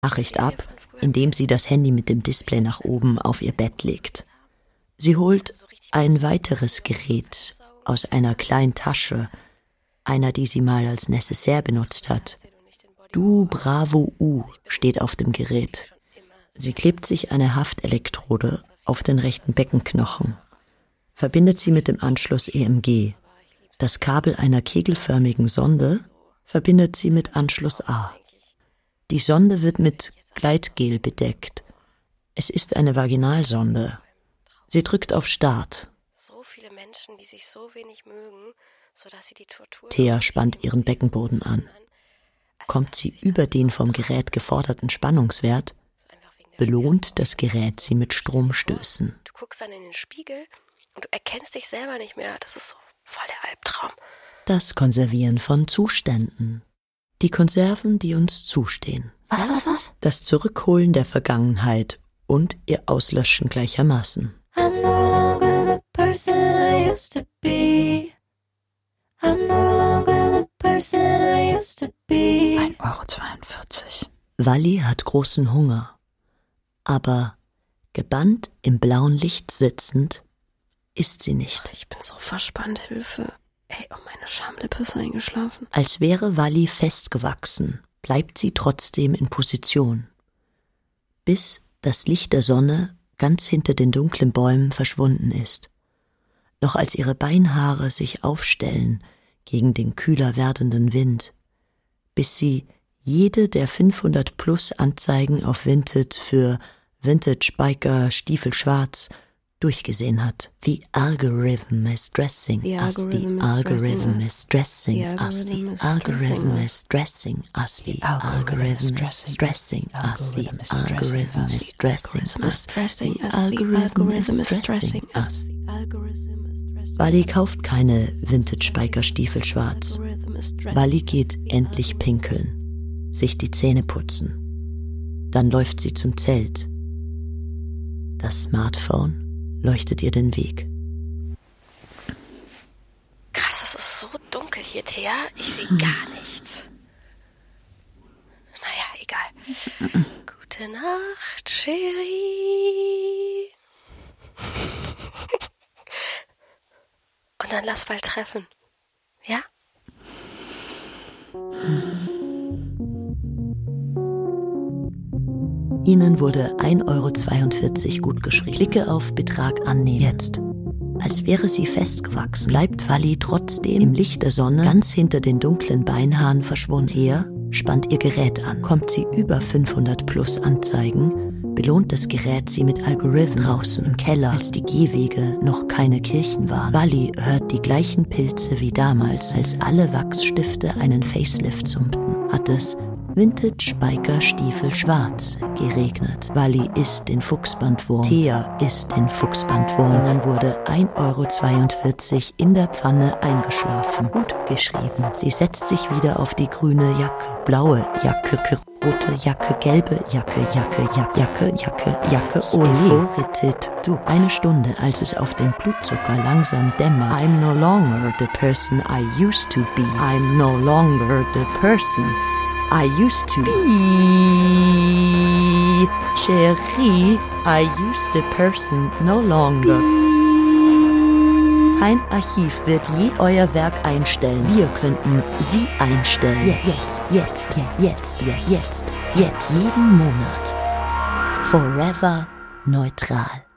Nachricht ab, indem sie das Handy mit dem Display nach oben auf ihr Bett legt. Sie holt ein weiteres Gerät aus einer kleinen Tasche, einer, die sie mal als Necessaire benutzt hat. Du Bravo U steht auf dem Gerät. Sie klebt sich eine Haftelektrode auf den rechten Beckenknochen, verbindet sie mit dem Anschluss EMG. Das Kabel einer kegelförmigen Sonde verbindet sie mit Anschluss A. Die Sonde wird mit Gleitgel bedeckt. Es ist eine Vaginalsonde. Sie drückt auf Start. So viele Menschen, die sich so wenig mögen, sodass sie die Tortur... Thea spannt ihren Beckenboden an. Kommt sie über den vom Gerät geforderten Spannungswert, belohnt das Gerät sie mit Stromstößen. Du guckst dann in den Spiegel und du erkennst dich selber nicht mehr. Das ist so voll der Albtraum. Das Konservieren von Zuständen. Die Konserven, die uns zustehen. Was? Das Zurückholen der Vergangenheit und ihr Auslöschen gleichermaßen. I'm no longer the person I used to be. I'm no longer the person I used to be. 1,42 €. Wally hat großen Hunger. Aber gebannt im blauen Licht sitzend, isst sie nicht. Ich bin so verspannt, Hilfe. Ey, oh, meine Schamlippe ist eingeschlafen. Als wäre Wally festgewachsen, bleibt sie trotzdem in Position. Bis das Licht der Sonne ganz hinter den dunklen Bäumen verschwunden ist. Noch als ihre Beinhaare sich aufstellen gegen den kühler werdenden Wind. Bis sie jede der 500+ Anzeigen auf Vinted für Vintage Biker Stiefel schwarz durchgesehen hat. The algorithm is dressing us. The algorithm is dressing us. The algorithm is dressing us. The algorithm is dressing us. The algorithm is dressing us. The algorithm is dressing us. Wally kauft keine Vintage Biker Stiefel schwarz. Wally geht endlich pinkeln, sich die Zähne putzen. Dann läuft sie zum Zelt. Das Smartphone leuchtet ihr den Weg. Krass, es ist so dunkel hier, Thea. Ich sehe gar nichts. Naja, egal. Gute Nacht, Cherie. Und dann lass bald treffen. Ja? Ihnen wurde 1,42 € gutgeschrieben. Klicke auf Betrag annehmen. Jetzt. Als wäre sie festgewachsen, bleibt Wally trotzdem im Licht der Sonne ganz hinter den dunklen Beinhaaren verschwunden. Thea spannt ihr Gerät an. Kommt sie über 500+ Anzeigen, belohnt das Gerät sie mit Algorithmen draußen im Keller, als die Gehwege noch keine Kirchen waren. Wally hört die gleichen Pilze wie damals, als alle Wachsstifte einen Facelift summten. Hat es Vintage Biker Stiefel schwarz geregnet. Wally isst den Fuchsbandwurm. Thea isst den Fuchsbandwurm. Ihnen wurde 1,42 € in der Pfanne eingeschlafen. Gut geschrieben. Sie setzt sich wieder auf die grüne Jacke. Blaue Jacke, rote Jacke, gelbe Jacke, oh je. Du, eine Stunde, als es auf den Blutzucker langsam dämmert. I'm no longer the person I used to be. I'm no longer the person I used to be. Cherie, I used the person no longer. Kein Archiv wird je euer Werk einstellen. Wir könnten sie einstellen. Jetzt. Jeden Monat. Forever neutral.